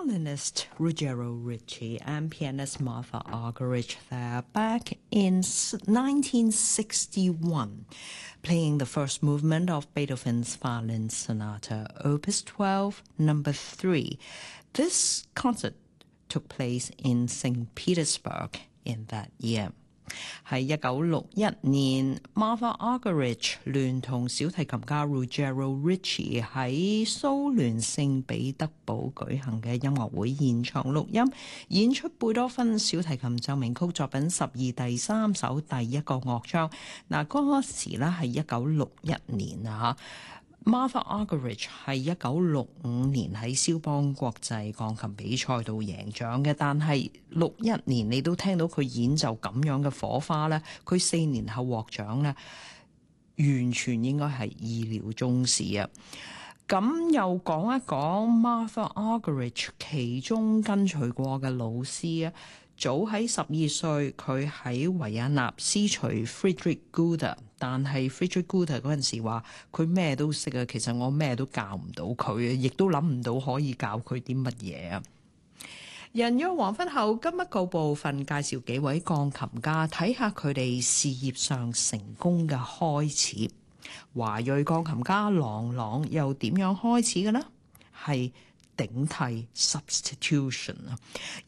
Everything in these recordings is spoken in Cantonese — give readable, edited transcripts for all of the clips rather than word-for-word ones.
violinist Ruggiero Ricci and pianist Martha Argerich there back in 1961, playing the first movement of Beethoven's Violin Sonata, Opus 12, number 3. This concert took place in St. Petersburg in that year. 喺1961年 Martha Argerich 聯同小提琴家 Ruggiero Ricci 喺蘇聯聖彼得堡舉行嘅音樂會現場錄音，演出貝多芬小提琴奏鳴曲作品12第3首第一個樂章。嗱，嗰時咧係1961年啊。Martha Argerich 係1965年喺肖邦國際鋼琴比賽度贏獎嘅，但係61年你都聽到佢演奏咁樣嘅火花咧，佢4年後獲獎咧，完全應該係意料中事啊！咁又講一講 Martha Argerich 其中跟隨過嘅老師啊。早喺12歲，佢喺維也納師隨 Friedrich Gulde， 但係 Friedrich Gulde 嗰陣時話佢咩都識啊，其實我咩都教唔到佢，亦都諗唔到可以教佢啲乜嘢啊！人約黃昏後，今一個部分介紹幾位鋼琴家，睇下佢哋事業上成功嘅開始。華裔鋼琴家郎朗又點樣開始嘅呢？係頂替 substitution 啊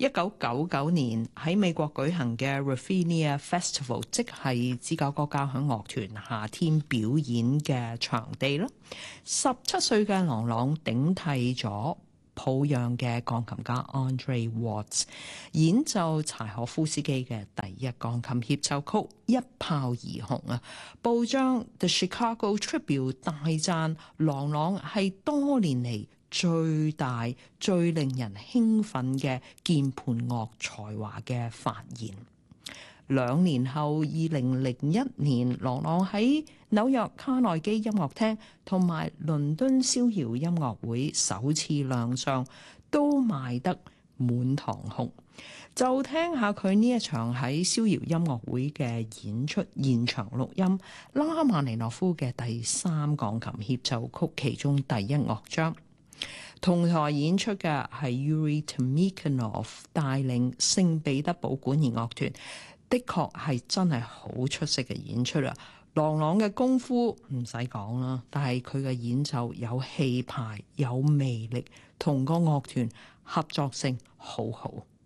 ！1999年喺美國舉行嘅 Raffine Festival， 即係芝加哥交響樂團夏天表演嘅場地啦。17歲嘅郎朗頂替咗抱恙嘅鋼琴家 Andre Watts， 演奏柴可夫斯基嘅第一鋼琴協奏曲一炮而紅啊！報章 The Chicago Tribune 大讚郎朗係多年嚟最大最令人興奮嘅鍵盤樂才華嘅發現。2年後2001年，郎朗喺紐約卡內基音樂廳同埋倫敦逍遙音樂會首次亮相，都賣得滿堂紅。就聽下佢呢一場喺逍遙音樂會嘅演出現場錄音，拉曼尼諾夫嘅第3鋼琴協奏曲其中第1樂章。同台演出嘅係 Yuri Tmikhinov 帶領聖彼得堡管弦樂團，的確係真係好出色嘅演出啦！郎朗嘅功夫唔使講啦，但係佢嘅演奏有氣派、有魅力，同個樂團合作性好好。